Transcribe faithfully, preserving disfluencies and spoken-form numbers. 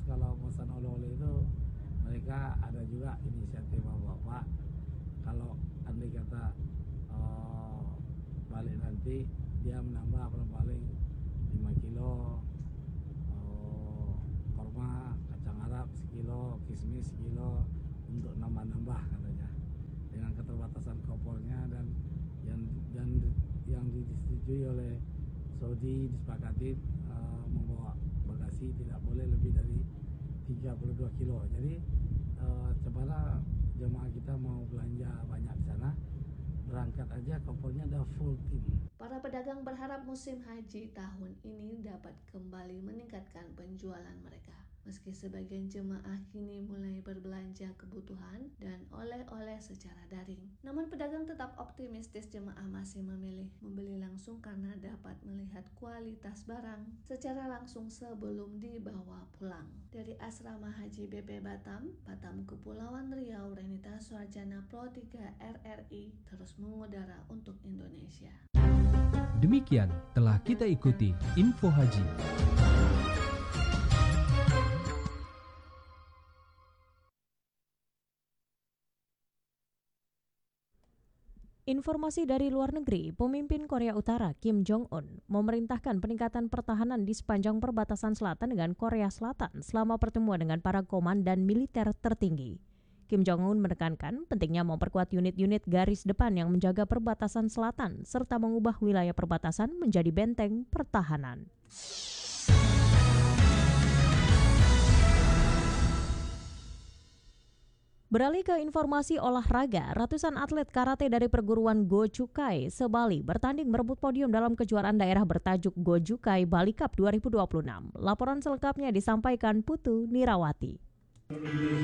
kalau pesan oleh-oleh itu mereka ada juga inisiatif bapak-bapak. Kalau andai kata uh, balik nanti dia menambah paling-paling lima kilo uh, korma, kacang Arab sekilo, kismis sekilo untuk nambah-nambah katanya. Dengan keterbatasan kompornya dan yang dan yang disetujui oleh Saudi disepakati uh, membawa bagasi tidak boleh lebih dari tiga puluh dua kilo. Jadi uh, cobalah jemaah kita mau belanja banyak di sana, berangkat aja kompornya udah full tim. Para pedagang berharap musim haji tahun ini dapat kembali meningkatkan penjualan mereka. Meski sebagian jemaah kini mulai berbelanja kebutuhan dan oleh-oleh secara daring. Namun pedagang tetap optimistis jemaah masih memilih membeli langsung karena dapat melihat kualitas barang secara langsung sebelum dibawa pulang. Dari Asrama Haji B P Batam, Batam Kepulauan Riau, Renita Suarjana Pro tiga R R I terus mengudara untuk Indonesia. Demikian telah kita ikuti Info Haji. Informasi dari luar negeri, pemimpin Korea Utara Kim Jong-un memerintahkan peningkatan pertahanan di sepanjang perbatasan selatan dengan Korea Selatan selama pertemuan dengan para komandan militer tertinggi. Kim Jong-un menekankan pentingnya memperkuat unit-unit garis depan yang menjaga perbatasan selatan serta mengubah wilayah perbatasan menjadi benteng pertahanan. Beralih ke informasi olahraga, ratusan atlet karate dari perguruan Gojukai Sebali bertanding merebut podium dalam kejuaraan daerah bertajuk Gojukai Bali Cup dua ribu dua puluh enam. Laporan selengkapnya disampaikan Putu Nirawati.